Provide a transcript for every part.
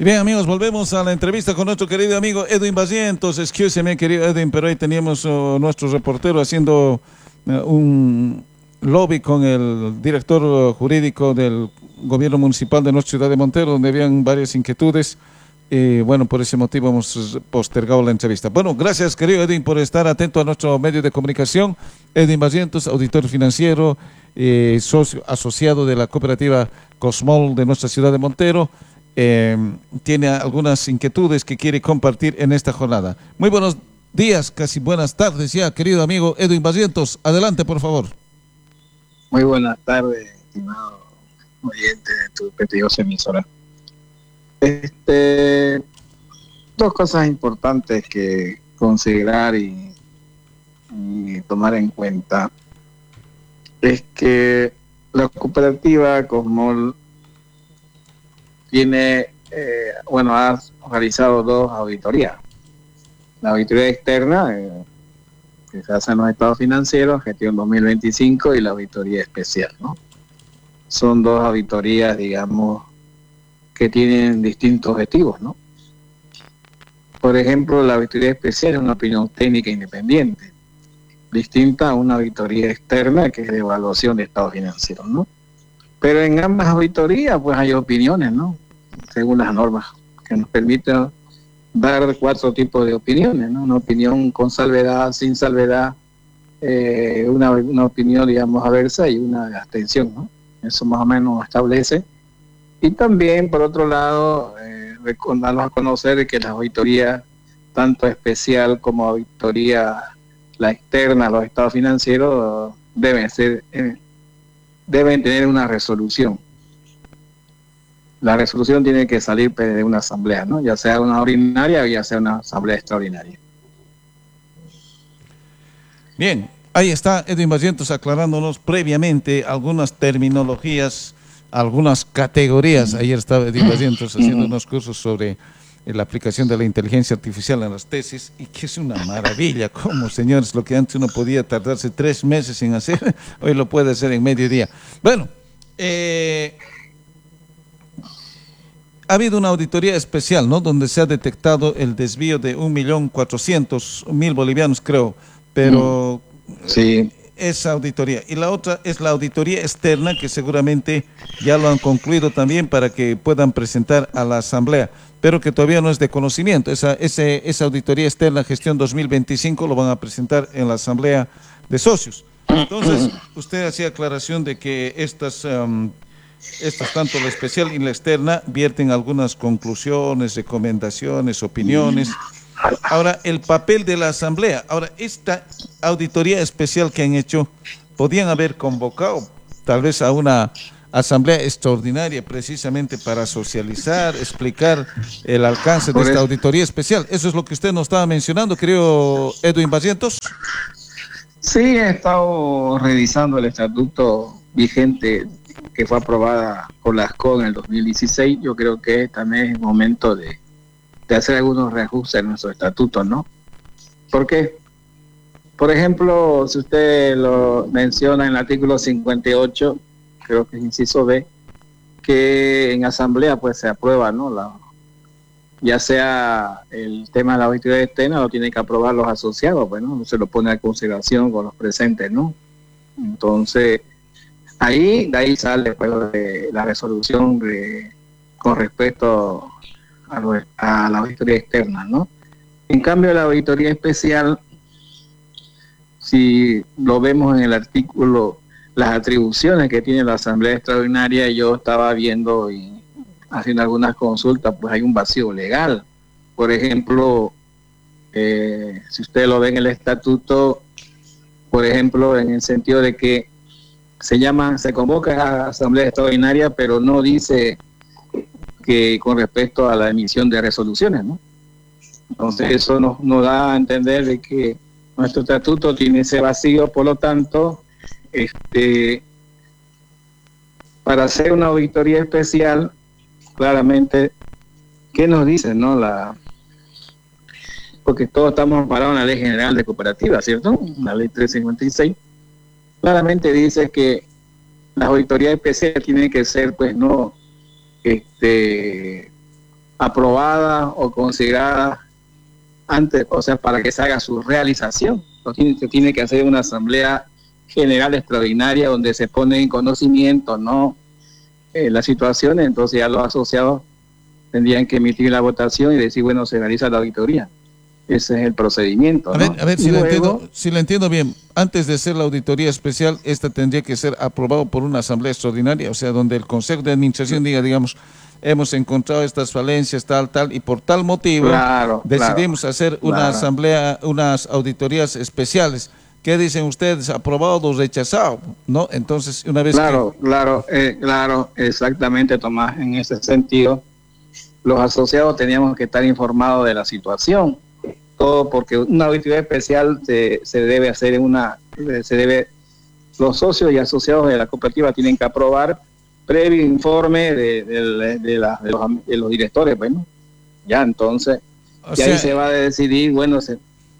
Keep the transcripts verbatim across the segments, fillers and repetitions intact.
Y bien, amigos, volvemos a la entrevista con nuestro querido amigo Edwin Barrientos. Excuse me, querido Edwin, pero hoy teníamos uh, nuestro reportero haciendo uh, un lobby con el director uh, jurídico del gobierno municipal de nuestra ciudad de Montero, donde habían varias inquietudes. Y bueno, por ese motivo hemos postergado la entrevista. Bueno, gracias, querido Edwin, por estar atento a nuestro medio de comunicación. Edwin Barrientos, auditor financiero, eh, socio asociado de la cooperativa Cosmol de nuestra ciudad de Montero. Eh, tiene algunas inquietudes que quiere compartir en esta jornada. Muy buenos días, casi buenas tardes ya, querido amigo Edwin Barrientos. Adelante, por favor. Muy buenas tardes, estimado oyente de tu prestigiosa emisora. Este, dos cosas importantes que considerar y, y tomar en cuenta es que la cooperativa Cosmol tiene, eh, bueno, ha realizado dos auditorías. La auditoría externa, eh, que se hace en los estados financieros, gestión dos mil veinticinco, y la auditoría especial, ¿no? Son dos auditorías, digamos, que tienen distintos objetivos, ¿no? Por ejemplo, la auditoría especial es una opinión técnica independiente, distinta a una auditoría externa que es de evaluación de estados financieros, ¿no? Pero en ambas auditorías pues hay opiniones, ¿no? Según las normas, que nos permiten dar cuatro tipos de opiniones, ¿no? Una opinión con salvedad, sin salvedad, eh, una, una opinión, digamos, aversa y una de abstención, ¿no? Eso más o menos establece. Y también, por otro lado, eh, darnos a conocer que las auditorías, tanto especial como auditoría, la externa, los estados financieros, deben ser... Eh, deben tener una resolución. La resolución tiene que salir de una asamblea, ¿no? Ya sea una ordinaria o ya sea una asamblea extraordinaria. Bien, ahí está Edwin Barrientos aclarándonos previamente algunas terminologías, algunas categorías. Ayer estaba Edwin Barrientos haciendo unos cursos sobre la aplicación de la inteligencia artificial en las tesis, y que es una maravilla. Como, señores, lo que antes uno podía tardarse tres meses en hacer, hoy lo puede hacer en medio día. Bueno, eh, ha habido una auditoría especial, ¿no?, donde se ha detectado el desvío de un millón cuatrocientos mil bolivianos, creo, pero sí. Esa auditoría. Y la otra es la auditoría externa, que seguramente ya lo han concluido también para que puedan presentar a la asamblea, pero que todavía no es de conocimiento. Esa, ese, esa auditoría externa, gestión dos mil veinticinco, lo van a presentar en la asamblea de socios. Entonces, usted hacía aclaración de que estas, um, estas, tanto la especial y la externa, vierten algunas conclusiones, recomendaciones, opiniones. Ahora, el papel de la asamblea. Ahora, esta auditoría especial que han hecho, podían haber convocado tal vez a una asamblea extraordinaria precisamente para socializar, explicar el alcance de esta auditoría especial. Eso es lo que usted nos estaba mencionando, querido Edwin Barrientos. Sí, he estado revisando el estatuto vigente que fue aprobada por la A S C O en el dos mil dieciséis. Yo creo que también es el momento de, de hacer algunos reajustes en nuestro estatuto, ¿no? ¿Por qué? Por ejemplo, si usted lo menciona en el artículo cincuenta y ocho, creo que es inciso B, que en asamblea pues se aprueba, ¿no? La, ya sea el tema de la auditoría externa, lo tienen que aprobar los asociados, pues, ¿no? Se lo pone a consideración con los presentes, ¿no? Entonces, ahí, de ahí sale pues, de, la resolución de, con respecto a, lo, a la auditoría externa, ¿no? En cambio, la auditoría especial, si lo vemos en el artículo, las atribuciones que tiene la Asamblea Extraordinaria, yo estaba viendo y haciendo algunas consultas, pues hay un vacío legal. Por ejemplo, eh, si usted lo ve en el estatuto, por ejemplo, en el sentido de que se llama, se convoca a Asamblea Extraordinaria, pero no dice que con respecto a la emisión de resoluciones, ¿no? Entonces eso nos, nos da a entender de que nuestro estatuto tiene ese vacío. Por lo tanto, este, para hacer una auditoría especial, claramente, ¿qué nos dice, no? La, porque todos estamos amparados en la Ley General de Cooperativas, ¿cierto? La Ley trescientos cincuenta y seis. Claramente dice que las auditorías especiales tienen que ser, pues, no, este, aprobada o considerada antes, o sea, para que se haga su realización. Lo tiene, se tiene que hacer una asamblea general extraordinaria donde se pone en conocimiento, ¿no? Eh, la situación, entonces ya los asociados tendrían que emitir la votación y decir, bueno, se realiza la auditoría. Ese es el procedimiento, ¿no? A ver, a ver si, luego, lo entiendo, si lo entiendo bien, antes de hacer la auditoría especial, esta tendría que ser aprobado por una asamblea extraordinaria, o sea, donde el Consejo de Administración diga, digamos, hemos encontrado estas falencias, tal, tal, y por tal motivo claro, decidimos claro, hacer una claro. asamblea, unas auditorías especiales. ¿Qué dicen ustedes? ¿Aprobado o rechazado? ¿No? Entonces, una vez claro, que... Claro, eh, claro, exactamente, Tomás, en ese sentido, los asociados teníamos que estar informados de la situación, todo porque una auditoría especial se, se debe hacer en una, se debe, los socios y asociados de la cooperativa tienen que aprobar previo informe de, de, de, la, de, los, de los directores, bueno, ya entonces, O y sea, ahí se va a decidir, bueno, se,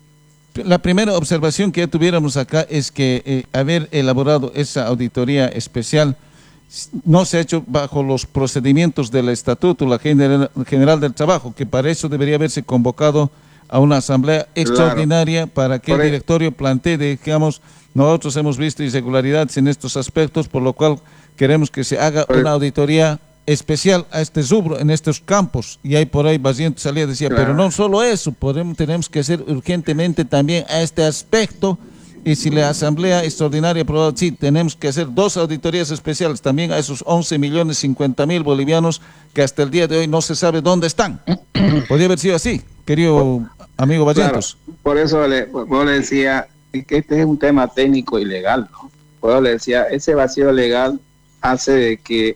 la primera observación que ya tuviéramos acá es que eh, haber elaborado esa auditoría especial no se ha hecho bajo los procedimientos del Estatuto, la General, General del Trabajo, que para eso debería haberse convocado a una asamblea extraordinaria claro. para que Por el directorio plantee, digamos, nosotros hemos visto irregularidades en estos aspectos, por lo cual queremos que se haga Por una el... auditoría especial a este rubro, en estos campos, y ahí por ahí Basiento salía y decía, claro. pero no solo eso, podemos, tenemos que hacer urgentemente también a este aspecto, y si la asamblea extraordinaria aprobada, sí, tenemos que hacer dos auditorías especiales también a esos once millones cincuenta mil bolivianos que hasta el día de hoy no se sabe dónde están. Podría haber sido así, querido amigo Basientos. Claro, por eso le, por le decía que este es un tema técnico y legal, ¿no? Por eso le decía, ese vacío legal hace de que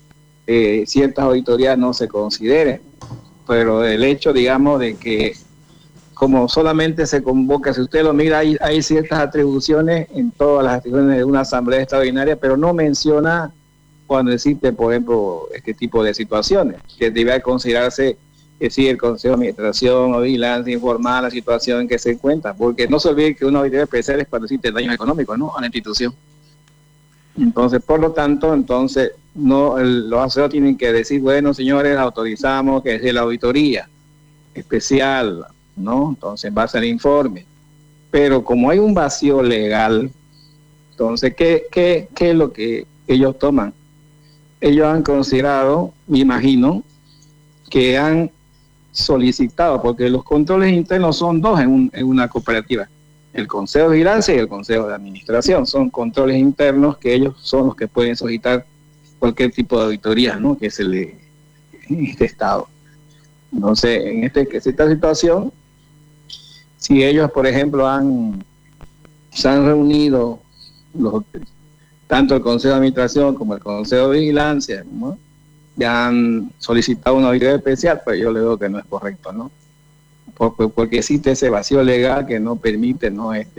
Eh, ciertas auditorías no se consideren, pero el hecho, digamos, de que como solamente se convoca, si usted lo mira, hay, hay ciertas atribuciones en todas las atribuciones de una asamblea extraordinaria, pero no menciona cuando existe, por ejemplo, este tipo de situaciones, que debe considerarse, que si el Consejo de Administración o Vigilancia informar la situación en que se encuentra, porque no se olvide que una auditoría especial es cuando existe daños económicos, ¿no?, a la institución. Entonces, por lo tanto, entonces, no, el, los asociados tienen que decir, bueno, señores, autorizamos que sea la auditoría especial, ¿no? Entonces, en base al informe. Pero como hay un vacío legal, entonces, ¿qué, qué, qué es lo que ellos toman? Ellos han considerado, me imagino, que han solicitado, porque los controles internos son dos en, un, en una cooperativa. El Consejo de Vigilancia y el Consejo de Administración son controles internos que ellos son los que pueden solicitar cualquier tipo de auditoría, ¿no?, que se le en este estado. Entonces, en este, esta situación, si ellos, por ejemplo, han se han reunido los, tanto el Consejo de Administración como el Consejo de Vigilancia, ¿no?, ya han solicitado una auditoría especial, pues yo le digo que no es correcto, ¿no? Porque, porque existe ese vacío legal que no permite, ¿no?, este